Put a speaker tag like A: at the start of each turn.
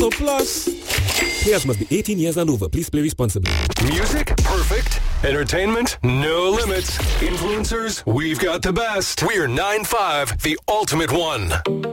A: Lotto Plus. Players must be 18 years and over. Please play responsibly.
B: Music? Perfect. Entertainment? No limits. Influencers? We've got the best. We're 9-5, the ultimate one.